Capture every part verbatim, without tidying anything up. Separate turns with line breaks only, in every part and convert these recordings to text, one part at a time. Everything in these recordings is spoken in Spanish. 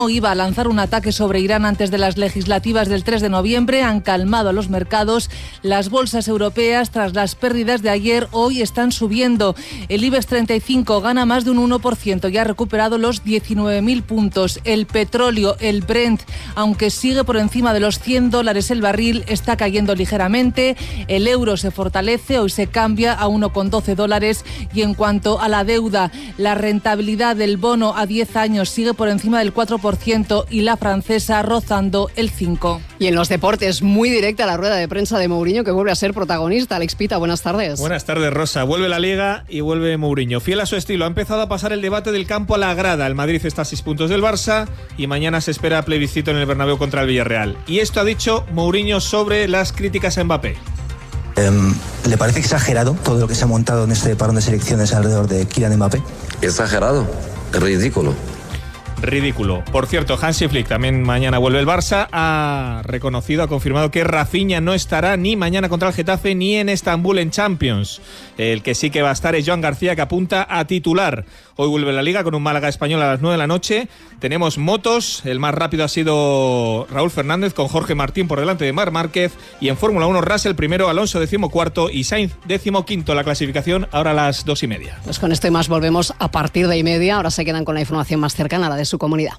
iba a lanzar un ataque sobre Irán antes de las legislativas del tres de noviembre, han calmado a los mercados. Las bolsas europeas, tras las pérdidas de ayer, hoy están subiendo. El IBEX treinta y cinco gana más de un uno por ciento y ha recuperado los diecinueve mil puntos. El petróleo, el Brent, aunque sigue por encima de los cien dólares el barril, está cayendo ligeramente. El euro se fortalece, hoy se cambia a uno con doce dólares. Y en cuanto a la deuda, la rentabilidad del bono a diez años sigue por encima del cuatro por ciento y la francesa rozando el cinco por ciento.
Y en los deportes, muy directa la rueda de prensa de Mourinho, que vuelve a ser protagonista. Alex Pita, buenas tardes.
Buenas tardes, Rosa. Vuelve la Liga y vuelve Mourinho. Fiel a su estilo, ha empezado a pasar el debate del campo a la grada. El Madrid está a seis puntos del Barça y mañana se espera plebiscito en el Bernabéu contra el Villarreal. Y esto ha dicho Mourinho sobre las críticas a Mbappé.
Um, ¿Le parece exagerado todo lo que se ha montado en este parón de selecciones alrededor de Kylian Mbappé?
Exagerado, ridículo.
Ridículo. Por cierto, Hansi Flick, también mañana vuelve el Barça, ha reconocido, ha confirmado que Rafinha no estará ni mañana contra el Getafe ni en Estambul en Champions. El que sí que va a estar es Joan García, que apunta a titular. Hoy vuelve la Liga con un Málaga Español a las nueve de la noche. Tenemos motos, el más rápido ha sido Raúl Fernández con Jorge Martín por delante de Marc Márquez. Y en Fórmula uno, Russell primero, Alonso decimocuarto y Sainz decimoquinto. La clasificación ahora a las dos y media.
Pues con esto y más volvemos a partir de y media. Ahora se quedan con la información más cercana, la de su comunidad.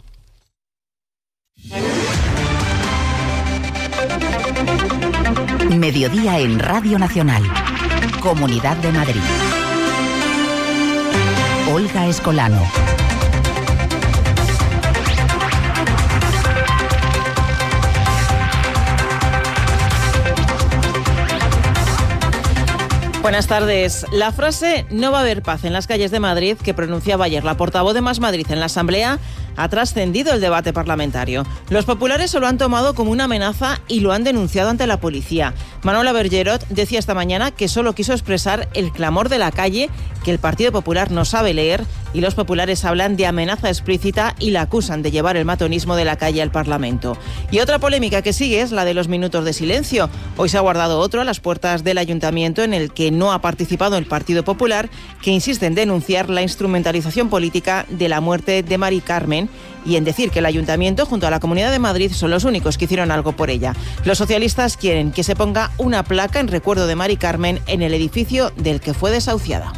Mediodía en Radio Nacional. Comunidad de Madrid. Olga Escolano.
Buenas tardes. La frase "no va a haber paz en las calles de Madrid" que pronunciaba ayer la portavoz de Más Madrid en la Asamblea ha trascendido el debate parlamentario. Los populares se lo han tomado como una amenaza y lo han denunciado ante la policía. Manuela Bergerot decía esta mañana que solo quiso expresar el clamor de la calle, que el Partido Popular no sabe leer, y los populares hablan de amenaza explícita y la acusan de llevar el matonismo de la calle al Parlamento. Y otra polémica que sigue es la de los minutos de silencio. Hoy se ha guardado otro a las puertas del Ayuntamiento en el que no ha participado el Partido Popular, que insiste en denunciar la instrumentalización política de la muerte de Mari Carmen y en decir que el Ayuntamiento junto a la Comunidad de Madrid son los únicos que hicieron algo por ella. Los socialistas quieren que se ponga una placa en recuerdo de Mari Carmen en el edificio del que fue desahuciada.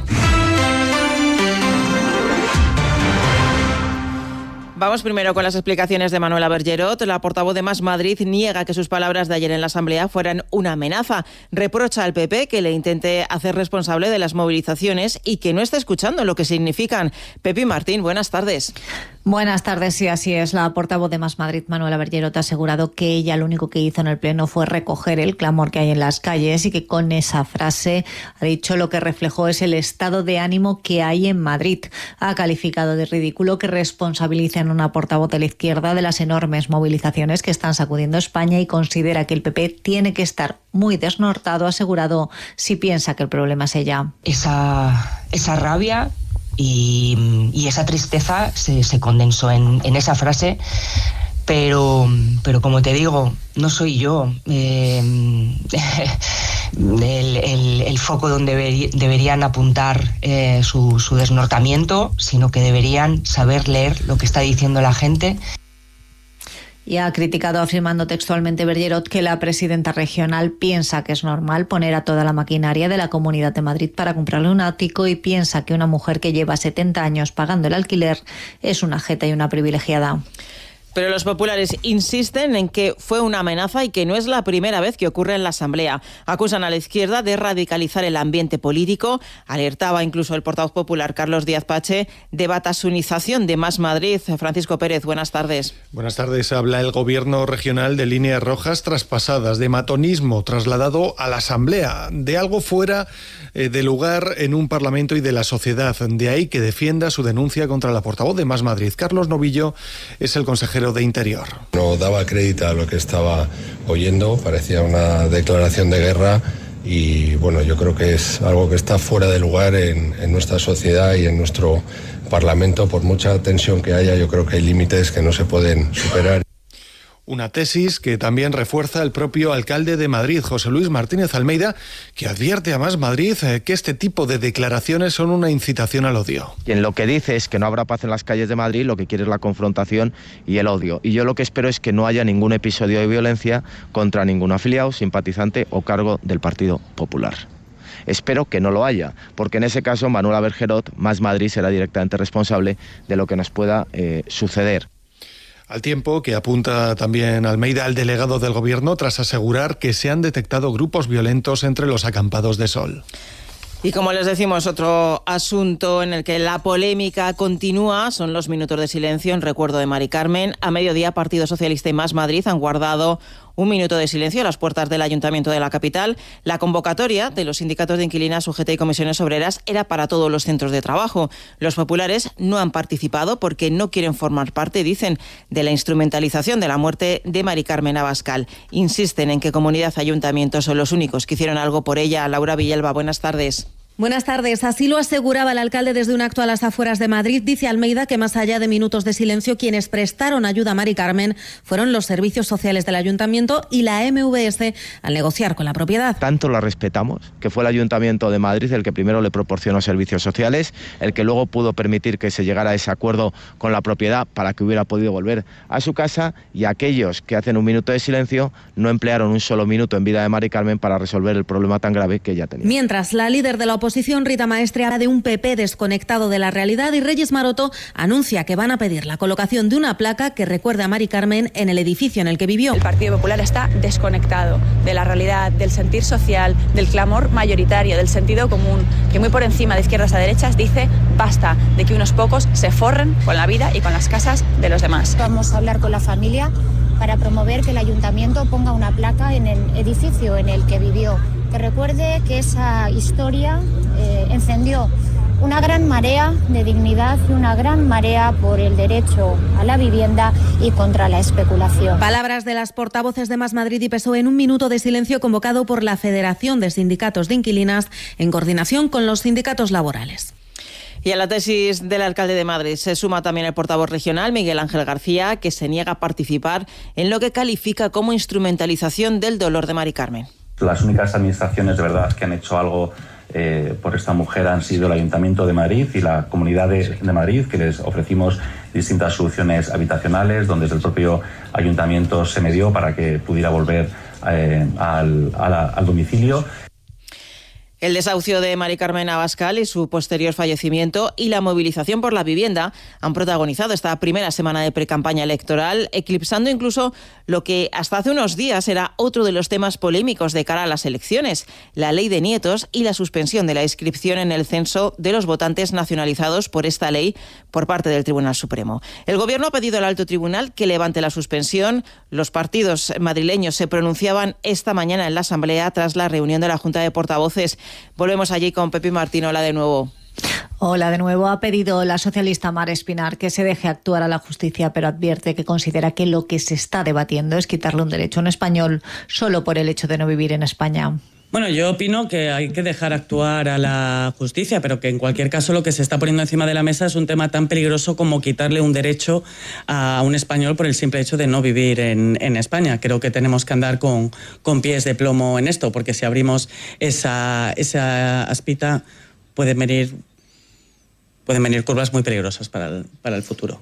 Vamos primero con las explicaciones de Manuela Bergerot. La portavoz de Más Madrid niega que sus palabras de ayer en la Asamblea fueran una amenaza. Reprocha al P P que le intente hacer responsable de las movilizaciones y que no esté escuchando lo que significan. Pepi Martín, buenas tardes.
Buenas tardes, sí, así es. La portavoz de Más Madrid, Manuela Bergerot, ha asegurado que ella lo único que hizo en el Pleno fue recoger el clamor que hay en las calles y que con esa frase, ha dicho, lo que reflejó es el estado de ánimo que hay en Madrid. Ha calificado de ridículo que responsabilicen a una portavoz de la izquierda de las enormes movilizaciones que están sacudiendo España y considera que el P P tiene que estar muy desnortado, ha asegurado, si piensa que el problema es ella.
Esa, esa rabia y, y esa tristeza se, se condensó en, en esa frase, pero, pero como te digo, no soy yo eh, el, el, el foco donde deberí, deberían apuntar eh, su, su desnortamiento, sino que deberían saber leer lo que está diciendo la gente.
Y ha criticado, afirmando textualmente Bergerot, que la presidenta regional piensa que es normal poner a toda la maquinaria de la Comunidad de Madrid para comprarle un ático y piensa que una mujer que lleva setenta años pagando el alquiler es una jeta y una privilegiada.
Pero los populares insisten en que fue una amenaza y que no es la primera vez que ocurre en la Asamblea. Acusan a la izquierda de radicalizar el ambiente político. Alertaba incluso el portavoz popular Carlos Díaz Pache de batasunización de Más Madrid. Francisco Pérez, buenas tardes.
Buenas tardes. Habla el gobierno regional de líneas rojas traspasadas, de matonismo trasladado a la Asamblea, de algo fuera eh, de lugar en un Parlamento y de la sociedad. De ahí que defienda su denuncia contra la portavoz de Más Madrid. Carlos Novillo es el consejero de Interior.
No daba crédito a lo que estaba oyendo, parecía una declaración de guerra y bueno, yo creo que es algo que está fuera de lugar en, en nuestra sociedad y en nuestro Parlamento. Por mucha tensión que haya, yo creo que hay límites que no se pueden superar.
Una tesis que también refuerza el propio alcalde de Madrid, José Luis Martínez Almeida, que advierte a Más Madrid eh, que este tipo de declaraciones son una incitación al odio.
Quien lo que dice es que no habrá paz en las calles de Madrid, lo que quiere es la confrontación y el odio. Y yo lo que espero es que no haya ningún episodio de violencia contra ningún afiliado, simpatizante o cargo del Partido Popular. Espero que no lo haya, porque en ese caso Manuela Bergerot, Más Madrid, será directamente responsable de lo que nos pueda eh, suceder.
Al tiempo que apunta también Almeida al delegado del Gobierno tras asegurar que se han detectado grupos violentos entre los acampados de sol.
Y como les decimos, otro asunto en el que la polémica continúa son los minutos de silencio en recuerdo de Mari Carmen. A mediodía, Partido Socialista y Más Madrid han guardado un minuto de silencio a las puertas del Ayuntamiento de la capital. La convocatoria de los sindicatos de inquilinas, U G T y comisiones obreras era para todos los centros de trabajo. Los populares no han participado porque no quieren formar parte, dicen, de la instrumentalización de la muerte de Mari Carmen Abascal. Insisten en que comunidad y ayuntamiento son los únicos que hicieron algo por ella. Laura Villalba, buenas tardes.
Buenas tardes. Así lo aseguraba el alcalde desde un acto a las afueras de Madrid. Dice Almeida que más allá de minutos de silencio, quienes prestaron ayuda a Mari Carmen fueron los servicios sociales del ayuntamiento y la M V S al negociar con la propiedad.
Tanto la respetamos, que fue el Ayuntamiento de Madrid el que primero le proporcionó servicios sociales, el que luego pudo permitir que se llegara a ese acuerdo con la propiedad para que hubiera podido volver a su casa, y aquellos que hacen un minuto de silencio no emplearon un solo minuto en vida de Mari Carmen para resolver el problema tan grave que ella tenía.
Mientras, la líder de la oposición, Rita Maestre, habla de un P P desconectado de la realidad, y Reyes Maroto anuncia que van a pedir la colocación de una placa que recuerde a Mari Carmen en el edificio en el que vivió.
El Partido Popular está desconectado de la realidad, del sentir social, del clamor mayoritario, del sentido común, que muy por encima de izquierdas a derechas dice basta de que unos pocos se forren con la vida y con las casas de los demás.
Vamos a hablar con la familia para promover que el ayuntamiento ponga una placa en el edificio en el que vivió, que recuerde que esa historia eh, encendió una gran marea de dignidad y una gran marea por el derecho a la vivienda y contra la especulación.
Palabras de las portavoces de Más Madrid y P S O E en un minuto de silencio convocado por la Federación de Sindicatos de Inquilinas en coordinación con los sindicatos laborales.
Y a la tesis del alcalde de Madrid se suma también el portavoz regional, Miguel Ángel García, que se niega a participar en lo que califica como instrumentalización del dolor de Mari Carmen.
Las únicas administraciones de verdad que han hecho algo eh, por esta mujer han sido el Ayuntamiento de Madrid y la Comunidad de, de Madrid, que les ofrecimos distintas soluciones habitacionales, donde desde el propio Ayuntamiento se medió para que pudiera volver eh, al, a la, al domicilio.
El desahucio de Mari Carmen Abascal y su posterior fallecimiento y la movilización por la vivienda han protagonizado esta primera semana de precampaña electoral, eclipsando incluso lo que hasta hace unos días era otro de los temas polémicos de cara a las elecciones, la ley de nietos y la suspensión de la inscripción en el censo de los votantes nacionalizados por esta ley por parte del Tribunal Supremo. El Gobierno ha pedido al Alto Tribunal que levante la suspensión. Los partidos madrileños se pronunciaban esta mañana en la Asamblea tras la reunión de la Junta de Portavoces. Volvemos allí con Pepi Martín. Hola de nuevo.
Hola de nuevo. Ha pedido la socialista Mar Espinar que se deje actuar a la justicia, pero advierte que considera que lo que se está debatiendo es quitarle un derecho a un español solo por el hecho de no vivir en España.
Bueno, yo opino que hay que dejar actuar a la justicia, pero que en cualquier caso lo que se está poniendo encima de la mesa es un tema tan peligroso como quitarle un derecho a un español por el simple hecho de no vivir en, en España. Creo que tenemos que andar con, con pies de plomo en esto, porque si abrimos esa, esa aspita pueden venir, pueden venir curvas muy peligrosas para el, para el futuro.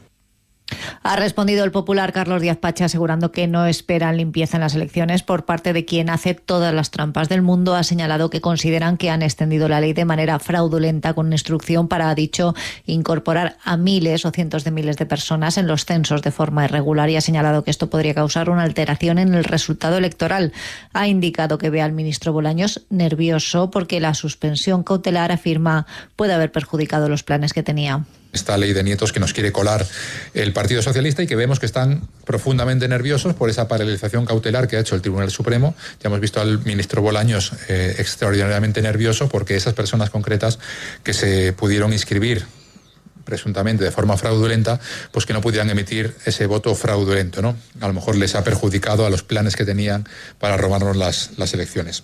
Ha respondido el popular Carlos Díaz Pache asegurando que no esperan limpieza en las elecciones por parte de quien hace todas las trampas del mundo. Ha señalado que consideran que han extendido la ley de manera fraudulenta con instrucción para, ha dicho, incorporar a miles o cientos de miles de personas en los censos de forma irregular, y ha señalado que esto podría causar una alteración en el resultado electoral. Ha indicado que ve al ministro Bolaños nervioso porque la suspensión cautelar, afirma, puede haber perjudicado los planes que tenía.
Esta ley de nietos que nos quiere colar el Partido Socialista y que vemos que están profundamente nerviosos por esa paralización cautelar que ha hecho el Tribunal Supremo. Ya hemos visto al ministro Bolaños eh, extraordinariamente nervioso porque esas personas concretas que se pudieron inscribir presuntamente de forma fraudulenta, pues que no pudieran emitir ese voto fraudulento, ¿no? A lo mejor les ha perjudicado a los planes que tenían para robarnos las, las elecciones.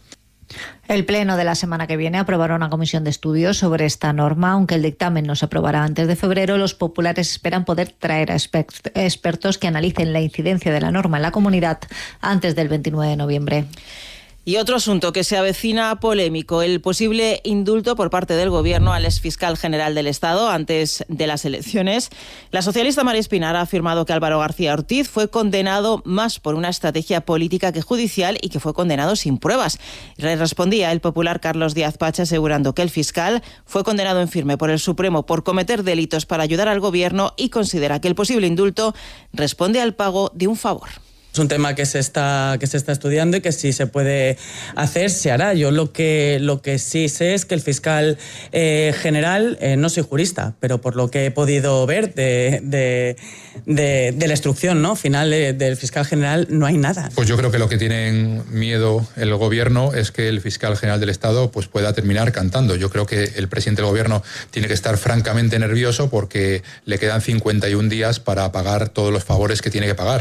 El Pleno de la semana que viene aprobará una comisión de estudios sobre esta norma. Aunque el dictamen no se aprobará antes de febrero, los populares esperan poder traer a expertos que analicen la incidencia de la norma en la comunidad antes del veintinueve de noviembre.
Y otro asunto que se avecina polémico, el posible indulto por parte del Gobierno al exfiscal general del Estado antes de las elecciones. La socialista María Espinar ha afirmado que Álvaro García Ortiz fue condenado más por una estrategia política que judicial y que fue condenado sin pruebas. Le respondía el popular Carlos Díaz Pache asegurando que el fiscal fue condenado en firme por el Supremo por cometer delitos para ayudar al Gobierno y considera que el posible indulto responde al pago de un favor.
Es un tema que se está que se está estudiando y que si se puede hacer, se hará. Yo lo que lo que sí sé es que el fiscal eh, general, eh, no soy jurista, pero por lo que he podido ver de, de, de, de la instrucción, ¿no? final de, del fiscal general, no hay nada.
Pues yo creo que lo que tienen miedo el Gobierno es que el fiscal general del Estado pues pueda terminar cantando. Yo creo que el presidente del Gobierno tiene que estar francamente nervioso porque le quedan cincuenta y un días para pagar todos los favores que tiene que pagar.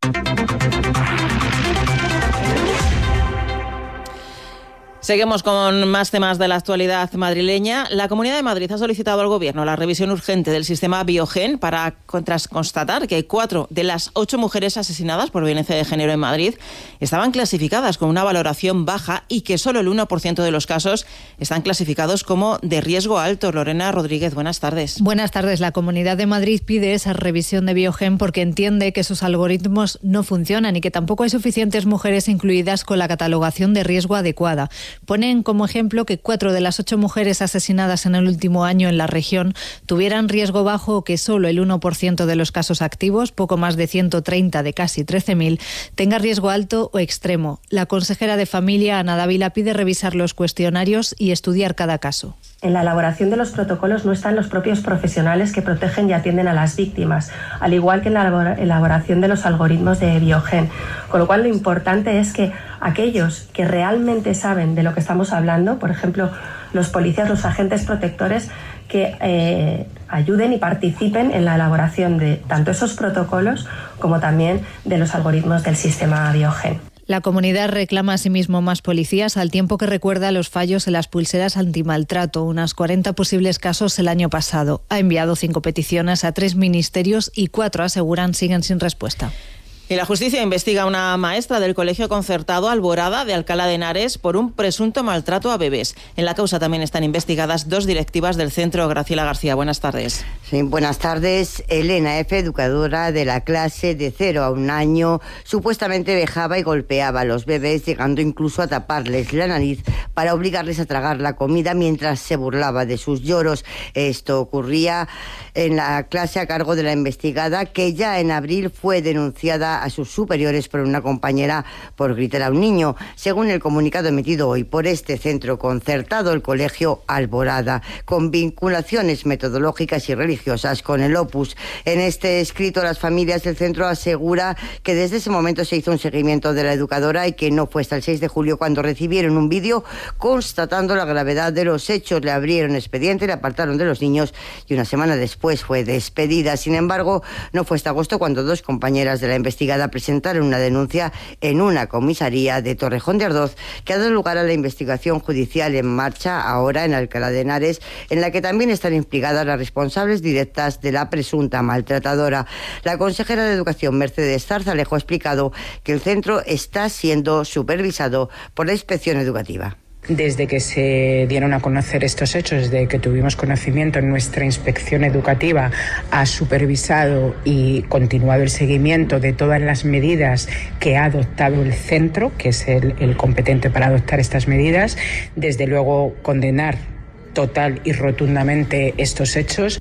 Seguimos con más temas de la actualidad madrileña. La Comunidad de Madrid ha solicitado al Gobierno la revisión urgente del sistema Biogen para tras constatar que cuatro de las ocho mujeres asesinadas por violencia de género en Madrid estaban clasificadas con una valoración baja y que solo el uno por ciento de los casos están clasificados como de riesgo alto. Lorena Rodríguez, buenas tardes.
Buenas tardes. La Comunidad de Madrid pide esa revisión de Biogen porque entiende que sus algoritmos no funcionan y que tampoco hay suficientes mujeres incluidas con la catalogación de riesgo adecuada. Ponen como ejemplo que cuatro de las ocho mujeres asesinadas en el último año en la región tuvieran riesgo bajo o que solo el uno por ciento de los casos activos, poco más de ciento treinta de casi trece mil, tenga riesgo alto o extremo. La consejera de Familia, Ana Dávila, pide revisar los cuestionarios y estudiar cada caso.
En la elaboración de los protocolos no están los propios profesionales que protegen y atienden a las víctimas, al igual que en la elaboración de los algoritmos de Biogen. Con lo cual lo importante es que aquellos que realmente saben de lo que estamos hablando, por ejemplo, los policías, los agentes protectores, que eh, ayuden y participen en la elaboración de tanto esos protocolos como también de los algoritmos del sistema Biogen.
La comunidad reclama asimismo más policías, al tiempo que recuerda los fallos en las pulseras antimaltrato, unas cuarenta posibles casos el año pasado. Ha enviado cinco peticiones a tres ministerios y cuatro, aseguran, siguen sin respuesta.
Y la justicia investiga a una maestra del colegio concertado Alborada de Alcalá de Henares por un presunto maltrato a bebés. En la causa también están investigadas dos directivas del centro. Graciela García, buenas tardes.
Sí, buenas tardes. Elena F., educadora de la clase de cero a un año, supuestamente vejaba y golpeaba a los bebés, llegando incluso a taparles la nariz para obligarles a tragar la comida mientras se burlaba de sus lloros. Esto ocurría en la clase a cargo de la investigada, que ya en abril fue denunciada a sus superiores por una compañera por gritar a un niño. Según el comunicado emitido hoy por este centro concertado, el colegio Alborada, con vinculaciones metodológicas y religiosas con el Opus. En este escrito, las familias del centro asegura que desde ese momento se hizo un seguimiento de la educadora y que no fue hasta el seis de julio cuando recibieron un vídeo constatando la gravedad de los hechos. Le abrieron expediente, le apartaron de los niños y una semana después fue despedida. Sin embargo, no fue hasta agosto cuando dos compañeras de la investigada presentaron una denuncia en una comisaría de Torrejón de Ardoz, que ha dado lugar a la investigación judicial en marcha ahora en Alcalá de Henares, en la que también están implicadas las responsables directas de la presunta maltratadora. La consejera de Educación, Mercedes Zarzalejo, ha explicado que el centro está siendo supervisado por la Inspección Educativa.
Desde que se dieron a conocer estos hechos, desde que tuvimos conocimiento, nuestra inspección educativa ha supervisado y continuado el seguimiento de todas las medidas que ha adoptado el centro, que es el, el competente para adoptar estas medidas. Desde luego, condenar total y rotundamente estos hechos.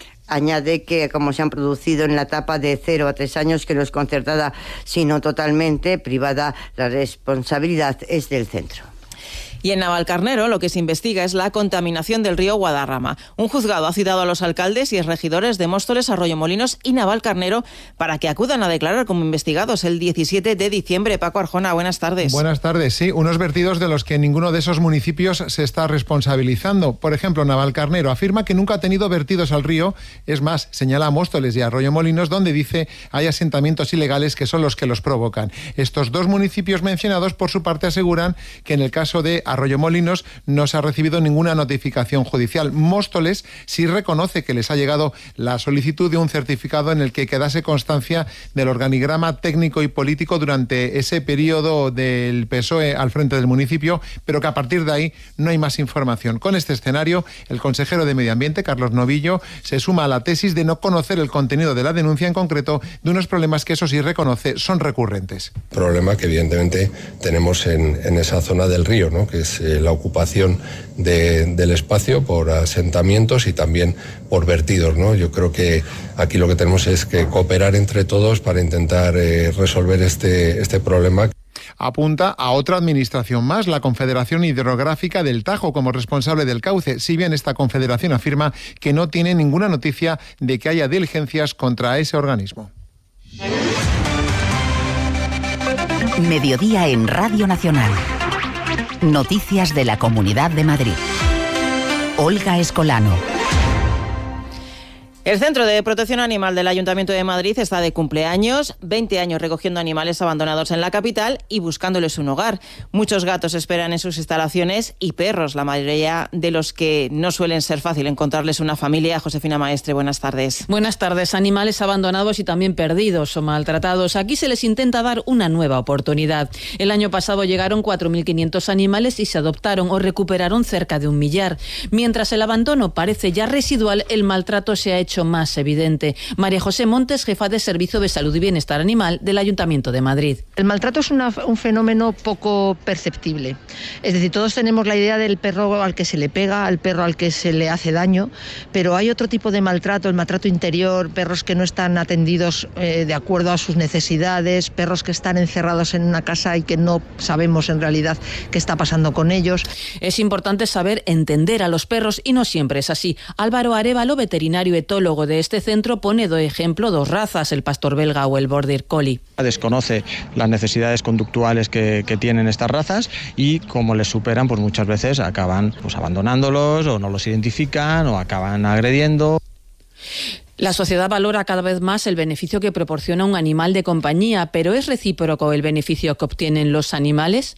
Añade que, como se han producido en la etapa de cero a tres años, que no es concertada, sino totalmente privada, la responsabilidad es del centro.
Y en Navalcarnero lo que se investiga es la contaminación del río Guadarrama. Un juzgado ha citado a los alcaldes y regidores de Móstoles, Arroyomolinos y Navalcarnero para que acudan a declarar como investigados el diecisiete de diciembre. Paco Arjona, buenas tardes.
Buenas tardes, sí. Unos vertidos de los que ninguno de esos municipios se está responsabilizando. Por ejemplo, Navalcarnero afirma que nunca ha tenido vertidos al río. Es más, señala a Móstoles y a Arroyomolinos, donde dice hay asentamientos ilegales que son los que los provocan. Estos dos municipios mencionados, por su parte, aseguran que en el caso de Arroyomolinos no se ha recibido ninguna notificación judicial. Móstoles sí reconoce que les ha llegado la solicitud de un certificado en el que quedase constancia del organigrama técnico y político durante ese periodo del P S O E al frente del municipio, pero que a partir de ahí no hay más información. Con este escenario, el consejero de Medio Ambiente, Carlos Novillo, se suma a la tesis de no conocer el contenido de la denuncia, en concreto de unos problemas que eso sí reconoce son recurrentes.
Problema que evidentemente tenemos en, en esa zona del río, ¿no? Que es eh, la ocupación de, del espacio por asentamientos y también por vertidos, ¿no? Yo creo que aquí lo que tenemos es que cooperar entre todos para intentar eh, resolver este, este problema.
Apunta a otra administración más, la Confederación Hidrográfica del Tajo, como responsable del cauce, si bien esta confederación afirma que no tiene ninguna noticia de que haya diligencias contra ese organismo.
Mediodía en Radio Nacional. Noticias de la Comunidad de Madrid. Olga Escolano.
El Centro de Protección Animal del Ayuntamiento de Madrid está de cumpleaños, veinte años recogiendo animales abandonados en la capital y buscándoles un hogar. Muchos gatos esperan en sus instalaciones y perros, la mayoría de los que no suelen ser fácil encontrarles una familia. Josefina Maestre, buenas tardes.
Buenas tardes. Animales abandonados y también perdidos o maltratados. Aquí se les intenta dar una nueva oportunidad. El año pasado llegaron cuatro mil quinientos animales y se adoptaron o recuperaron cerca de un millar. Mientras el abandono parece ya residual, el maltrato se ha hecho más evidente. María José Montes, jefa de Servicio de Salud y Bienestar Animal del Ayuntamiento de Madrid.
El maltrato es una, un fenómeno poco perceptible. Es decir, todos tenemos la idea del perro al que se le pega, al perro al que se le hace daño, pero hay otro tipo de maltrato, el maltrato interior, perros que no están atendidos eh, de acuerdo a sus necesidades, perros que están encerrados en una casa y que no sabemos en realidad qué está pasando con ellos.
Es importante saber entender a los perros y no siempre es así. Álvaro Arévalo, veterinario etólogo de este centro, pone de ejemplo dos razas, el pastor belga o el border collie.
Desconoce las necesidades conductuales que, que tienen estas razas y como les superan, pues muchas veces acaban pues abandonándolos o no los identifican o acaban agrediendo.
La sociedad valora cada vez más el beneficio que proporciona un animal de compañía, pero ¿es recíproco el beneficio que obtienen los animales?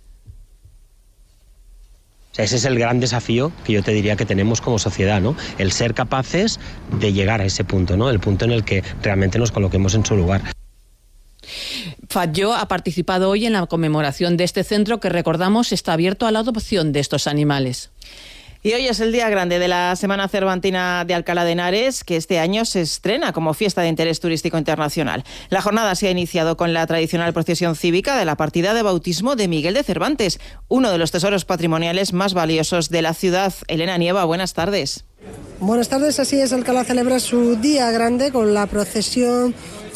Ese es el gran desafío que yo te diría que tenemos como sociedad, ¿no? El ser capaces de llegar a ese punto, ¿no? El punto en el que realmente nos coloquemos en su lugar.
Fatjo ha participado hoy en la conmemoración de este centro que, recordamos, está abierto a la adopción de estos animales.
Y hoy es el día grande de la Semana Cervantina de Alcalá de Henares, que este año se estrena como fiesta de interés turístico internacional. La jornada se ha iniciado con la tradicional procesión cívica de la partida de bautismo de Miguel de Cervantes, uno de los tesoros patrimoniales más valiosos de la ciudad. Elena Nieva, buenas tardes.
Buenas tardes, así es, Alcalá celebra su día grande con la procesión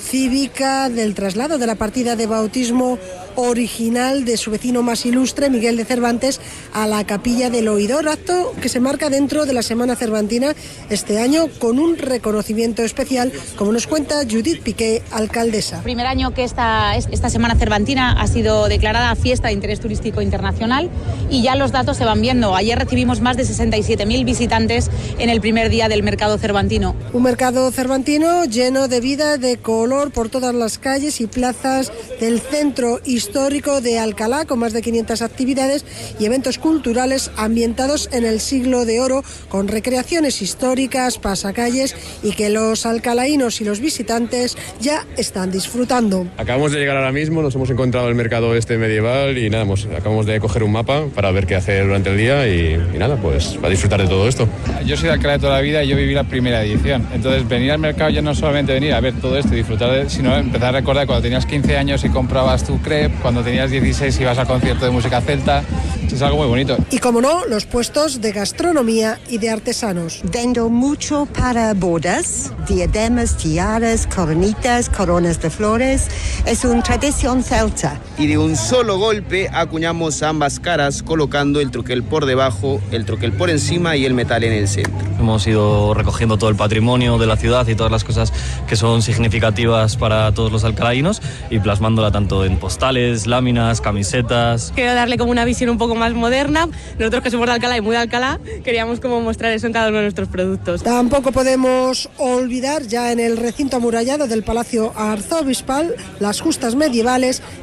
cívica del traslado de la partida de bautismo original de su vecino más ilustre, Miguel de Cervantes, a la Capilla del Oidor, acto que se marca dentro de la Semana Cervantina este año con un reconocimiento especial, como nos cuenta Judith Piqué, alcaldesa.
Primer año que esta, esta Semana Cervantina ha sido declarada fiesta de interés turístico internacional y ya los datos se van viendo. Ayer recibimos más de sesenta y siete mil visitantes en el primer día del mercado cervantino.
Un mercado cervantino lleno de vida, de color por todas las calles y plazas del centro histórico de Alcalá, con más de quinientas actividades y eventos culturales ambientados en el siglo de oro, con recreaciones históricas, pasacalles y que los alcalaínos y los visitantes ya están disfrutando.
Acabamos de llegar ahora mismo, nos hemos encontrado el mercado este medieval y nada, pues, acabamos de coger un mapa para ver qué hacer durante el día y, y nada, pues para disfrutar de todo esto.
Yo soy de Alcalá de toda la vida y yo viví la primera edición, entonces venir al mercado ya no solamente venir a ver todo esto y disfrutar de, sino empezar a recordar cuando tenías quince años y comprabas tu crepe, cuando tenías dieciséis ibas al concierto de música celta, es algo muy bonito.
Y como no, los puestos de gastronomía y de artesanos.
Vendo mucho para bodas, diademas, tiaras, coronitas, coronas de flores, es una tradición celta.
Y de un solo golpe acuñamos ambas caras colocando el troquel por debajo, el troquel por encima y el metal en el centro.
Hemos ido recogiendo todo el patrimonio de la ciudad y todas las cosas que son significativas para todos los alcalaínos y plasmándola tanto en postales, láminas, camisetas.
Quiero darle como una visión un poco más moderna. Nosotros que somos de Alcalá y muy de Alcalá, queríamos como mostrar eso en cada uno de nuestros productos.
Tampoco podemos olvidar ya en el recinto amurallado del Palacio Arzobispal las justas medievales, el campamento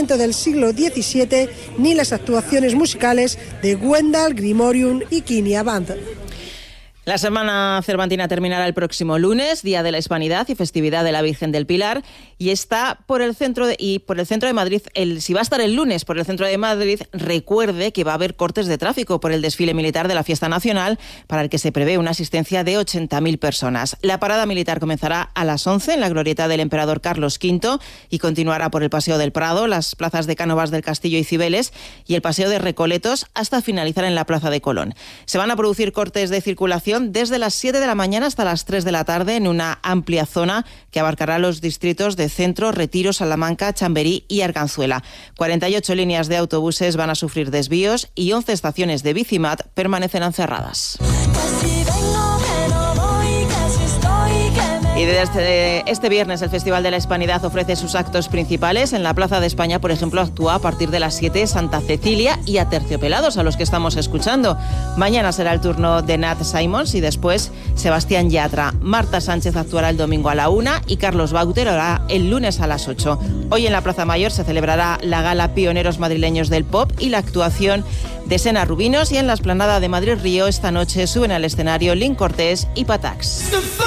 instrumento del siglo diecisiete, ni las actuaciones musicales de Wendell, Grimorium y Kinia Band.
La Semana Cervantina terminará el próximo lunes, Día de la Hispanidad y festividad de la Virgen del Pilar, y está por el centro de, y por el centro de Madrid. El, si va a estar el lunes por el centro de Madrid, recuerde que va a haber cortes de tráfico por el desfile militar de la Fiesta Nacional, para el que se prevé una asistencia de ochenta mil personas. La parada militar comenzará a las once en la glorieta del Emperador Carlos quinto y continuará por el Paseo del Prado, las plazas de Cánovas del Castillo y Cibeles y el Paseo de Recoletos hasta finalizar en la Plaza de Colón. Se van a producir cortes de circulación desde las siete de la mañana hasta las tres de la tarde en una amplia zona que abarcará los distritos de Centro, Retiro, Salamanca, Chamberí y Arganzuela. cuarenta y ocho líneas de autobuses van a sufrir desvíos y once estaciones de Bicimat permanecerán cerradas. Y desde este viernes el Festival de la Hispanidad ofrece sus actos principales. En la Plaza de España, por ejemplo, actúa a partir de las siete Santa Cecilia y Aterciopelados, a los que estamos escuchando. Mañana será el turno de Nat Simons y después Sebastián Yatra. Marta Sánchez actuará el domingo a la una y Carlos Bauter hará el lunes a las ocho. Hoy en la Plaza Mayor se celebrará la gala Pioneros Madrileños del Pop y la actuación de Sena Rubinos, y en la Explanada de Madrid Río esta noche suben al escenario Lin Cortés y Patax.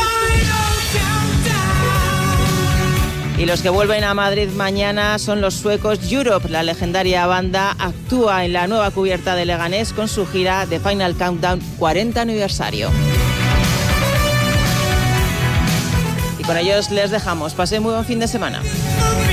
Y los que vuelven a Madrid mañana son los suecos Europe. La legendaria banda actúa en la nueva cubierta de Leganés con su gira The Final Countdown cuarenta aniversario. Y con ellos les dejamos. Pasen muy buen fin de semana.